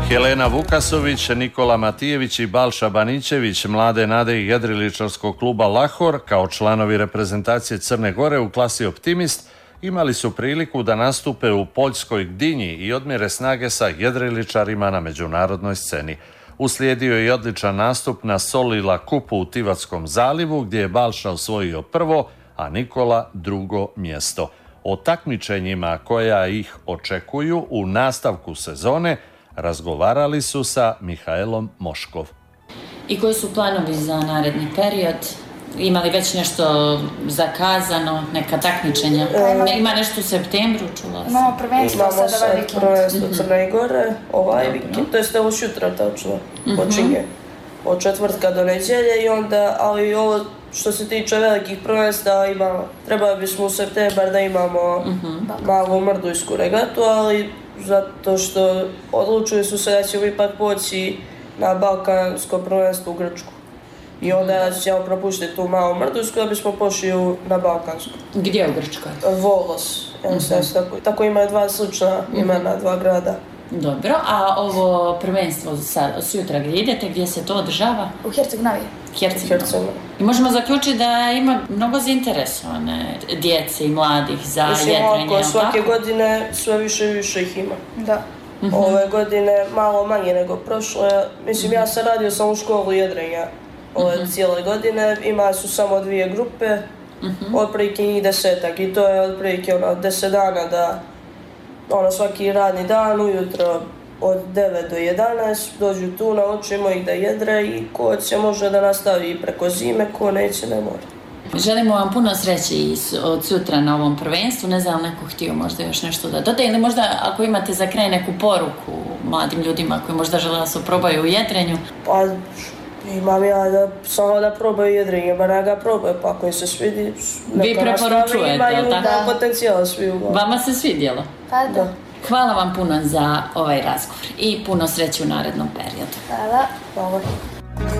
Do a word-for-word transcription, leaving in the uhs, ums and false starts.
Helena Vukasović, Nikola Matijević i Balša Banićević, mlade nade i jedriličarskog kluba Lahor, kao članovi reprezentacije Crne Gore u klasi Optimist, imali su priliku da nastupe u Poljskoj Gdinji i odmjere snage sa jedriličarima na međunarodnoj sceni. Uslijedio je i odličan nastup na Solila kupu u Tivatskom zalivu, gdje je Balša osvojio prvo, a Nikola drugo mjesto. O takmičenjima koja ih očekuju u nastavku sezone razgovarali su sa Mihaelom Moškov. I koji su planovi za naredni period? Imali već nešto zakazano, neka takmičenja? E, Ima nešto u septembru, čula sam? Imamo prvenstvo sad ovaj vikend. Prvenstvo Crne Gore, ovaj vikend, to jeste ovo šutra točno, počinje. Od četvrtka do nedjelje i onda, ali ovo što se tiče velikih prvenstva, ima, trebali bismo u septembar da imamo uh-huh. malu mrdujsku regatu, ali zato što odlučili su se da ćemo ipak poći na balkansko prvenstvo u Grčku. I onda ćemo propustiti tu malu mrdujsku da bismo pošli na balkansku. Gdje u Grčkoj? Volos. Uh-huh. Tako, tako imaju dva slična imena, uh-huh. dva grada. Dobro, a ovo prvenstvo sad, sutra gdje idete, gdje se to održava? U Herceg-Novi. Herceg-Novi. I možemo zaključiti da ima mnogo zainteresovane djece i mladih za Mislim, jedrenje. Mislim, svake godine sve više i više ih ima. Da. Uh-huh. Ove godine malo manje nego prošle. Mislim, uh-huh. ja sam radio sam u školu jedrenja ove uh-huh. cijele godine. Ima su samo dvije grupe, uh-huh. otprilike njih desetak. I to je otprilike ono, deset dana da ono, svaki radni dan ujutro od devet do jedanaest dođu tu, naučimo ih da jedre i ko će može da nastavi preko zime, ko neće ne mora. Želimo vam puno sreće od sutra na ovom prvenstvu. Ne znam, neko htio možda još nešto da doda ili možda ako imate za kraj neku poruku mladim ljudima koji možda žele da se probaju u jedrenju. Pa imam ja da samo da probaju jedrenje, bar ja ga probaju, pa ako im se svidi, neka nastavi, imaju da potencijal svi u glavu. Vama se svidjelo? Pa da. Hvala vam puno za ovaj razgovor i puno sreće u narednom periodu. Hvala. Hvala.